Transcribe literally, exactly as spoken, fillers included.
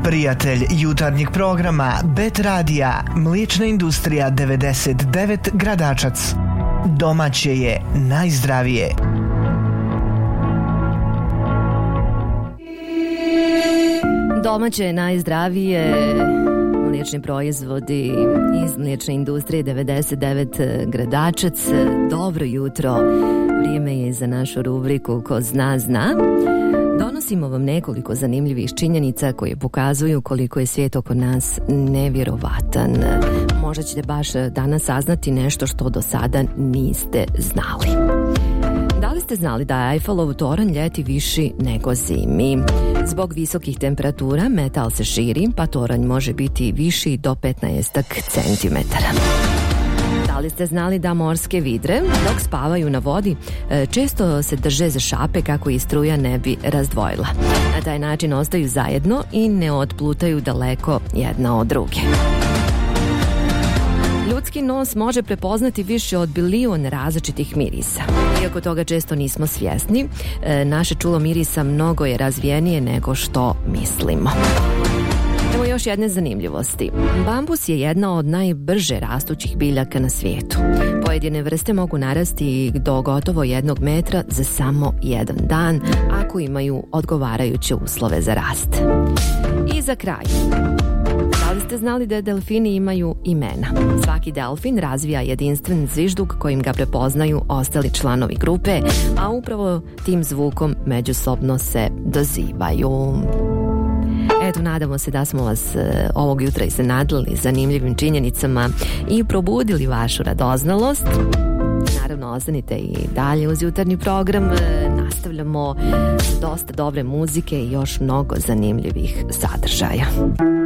Prijatelj jutarnjeg programa Bet Radija, mliječna industrija devedeset devet Gradačac. Domaće je najzdravije. Domaće je najzdravije. Mliječni proizvodi iz mliječne industrije devedeset devet Gradačac. Dobro jutro. Vrijeme je za našu rubriku Ko zna, zna. Donosimo vam nekoliko zanimljivih činjenica koje pokazuju koliko je svijet oko nas nevjerovatan. Možda ćete baš danas saznati nešto što do sada niste znali. Da li ste znali da je Eiffelov toranj ljeti viši nego zimi? Zbog visokih temperatura metal se širi, pa toranj može biti viši do petnaest centimetara. Da li ste znali da morske vidre, dok spavaju na vodi, često se drže za šape kako ih struja ne bi razdvojila? Na taj način ostaju zajedno i ne otplutaju daleko jedna od druge. Ljudski nos može prepoznati više od bilion različitih mirisa. Iako toga često nismo svjesni, naše čulo mirisa mnogo je razvijenije nego što mislimo. Evo još jedne zanimljivosti. Bambus je jedna od najbrže rastućih biljaka na svijetu. Pojedine vrste mogu narasti do gotovo jednog metra za samo jedan dan, ako imaju odgovarajuće uslove za rast. I za kraj. Da li ste znali da delfini imaju imena? Svaki delfin razvija jedinstven zvižduk kojim ga prepoznaju ostali članovi grupe, a upravo tim zvukom međusobno se dozivaju. Eto, nadamo se da smo vas e, ovog jutra iznenadili zanimljivim činjenicama i probudili vašu radoznalost. Naravno, ostanite i dalje uz jutarnji program. E, nastavljamo dosta dobre muzike i još mnogo zanimljivih sadržaja.